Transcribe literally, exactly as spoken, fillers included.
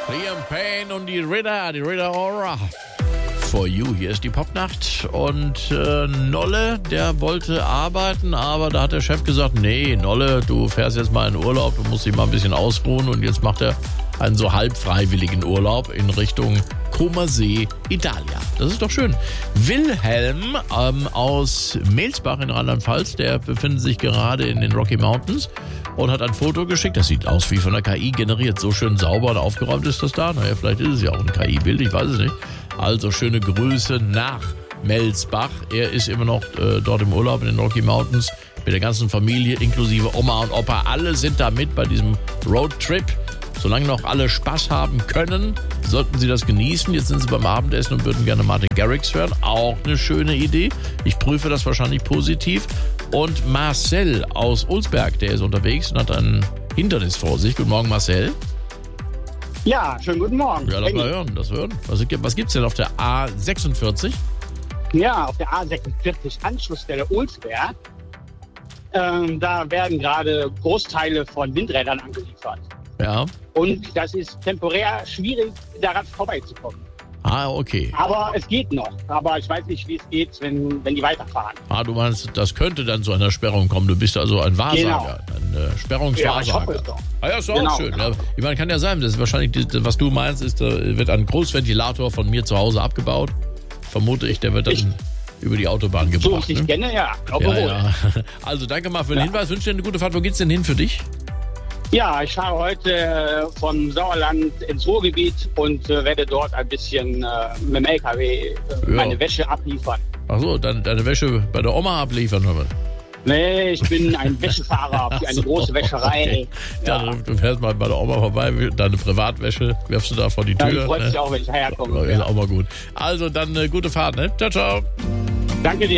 Liam Payne und die Ritter, die Ritter Aura. For You, hier ist die Popnacht. Und äh, Nolle, der wollte arbeiten, aber da hat der Chef gesagt, nee, Nolle, du fährst jetzt mal in Urlaub, du musst dich mal ein bisschen ausruhen. Und jetzt macht er einen so halb freiwilligen Urlaub in Richtung Comersee, Italia. Das ist doch schön. Wilhelm ähm, aus Melsbach in Rheinland-Pfalz, der befindet sich gerade in den Rocky Mountains und hat ein Foto geschickt. Das sieht aus wie von der K I generiert. So schön sauber und aufgeräumt ist das da. Naja, vielleicht ist es ja auch ein K I-Bild, ich weiß es nicht. Also schöne Grüße nach Melsbach. Er ist immer noch äh, dort im Urlaub in den Rocky Mountains mit der ganzen Familie, inklusive Oma und Opa. Alle sind da mit bei diesem Roadtrip. Solange noch alle Spaß haben können, sollten sie das genießen. Jetzt sind sie beim Abendessen und würden gerne Martin Garrix hören. Auch eine schöne Idee. Ich prüfe das wahrscheinlich positiv. Und Marcel aus Ulsberg, der ist unterwegs und hat ein Hindernis vor sich. Guten Morgen, Marcel. Ja, schönen guten Morgen. Ja, lass mal hören, das hören. Was, was gibt's denn auf der A sechsundvierzig? Ja, auf der A sechsundvierzig, Anschlussstelle Ulsberg. Ähm, da werden gerade Großteile von Windrädern angeliefert. Ja. Und das ist temporär schwierig, daran vorbeizukommen. Ah, okay. Aber es geht noch. Aber ich weiß nicht, wie es geht, wenn, wenn die weiterfahren. Ah, du meinst, das könnte dann zu einer Sperrung kommen. Du bist also ein Wahrsager, Genau. ein äh, Sperrungswahrsager. Ja, ich hoffe es doch. Ah ja, ist auch Genau, schön. genau. Ja, ich meine, kann ja sein, das ist wahrscheinlich, das, was du meinst, ist, da wird ein Großventilator von mir zu Hause abgebaut. Vermute ich, der wird dann Ich- über die Autobahn So gebracht. ich dich Ne? kenne, ja, glaube Ja, wohl. ja. Also danke mal für den Ja. Hinweis. Wünsche dir eine gute Fahrt. Wo geht's denn hin für dich? Ja, ich fahre heute äh, vom Sauerland ins Ruhrgebiet und äh, werde dort ein bisschen äh, mit dem L K W äh, Ja. meine Wäsche abliefern. Ach so, deine, deine Wäsche bei der Oma abliefern. Oder? Nee, ich bin ein Wäschefahrer für eine So, große Wäscherei. okay. Ja. Dann, du fährst mal bei der Oma vorbei, deine Privatwäsche wirfst du da vor die Dann Tür. freut ne? sich auch, wenn ich herkomme. Ist Ja. auch mal gut. Also dann äh, gute Fahrt, ne? Ciao, ciao. Danke dir.